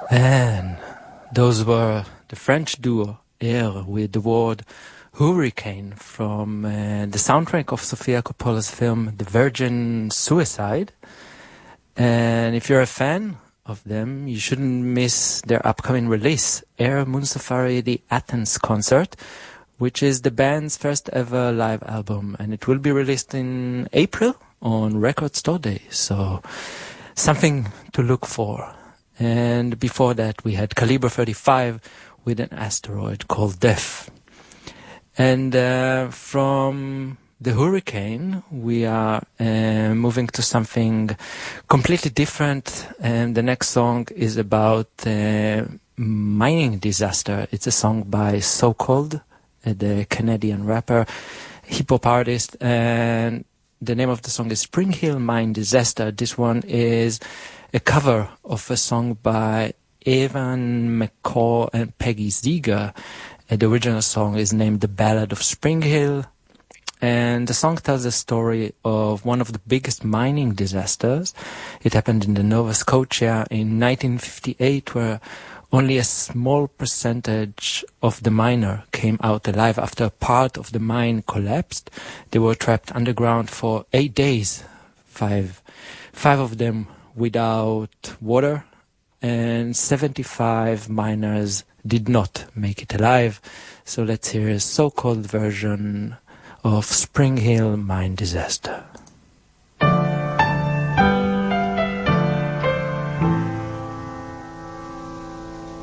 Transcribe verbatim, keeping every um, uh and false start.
And those were the French duo Air with the word hurricane from uh, the soundtrack of Sofia Coppola's film The Virgin Suicide. And if you're a fan of them, you shouldn't miss their upcoming release, Air Moonsafari The Athens Concert, which is the band's first ever live album, and it will be released in April on Record Store Day, so something to look for. And before that we had Calibre thirty-five with an asteroid called Death. And uh, from the hurricane we are uh, moving to something completely different, and the next song is about uh, mining disaster. It's a song by So Called, uh, the Canadian rapper, hip-hop artist, and the name of the song is Spring Hill Mine Disaster. This one is a cover of a song by Evan McCall and Peggy Ziegler. Uh, the original song is named The Ballad of Spring Hill, and the song tells the story of one of the biggest mining disasters. It happened in the Nova Scotia in nineteen fifty-eight, where only a small percentage of the miner came out alive after part of the mine collapsed. They were trapped underground for eight days, five, five of them without water, and seventy-five miners did not make it alive. So let's hear a So-Called version of Spring Hill Mine Disaster.